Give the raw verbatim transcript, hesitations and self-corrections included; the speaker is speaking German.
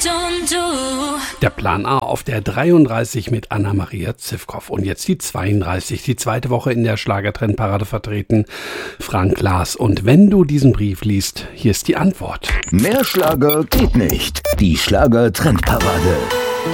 Der Plan A auf der dreiunddreißig mit Anna-Maria Zivkow. Und jetzt die zweiunddreißig, die zweite Woche in der Schlagertrendparade vertreten. Frank Klaas. Und wenn du diesen Brief liest, hier ist die Antwort. Mehr Schlager geht nicht. Die Schlagertrendparade.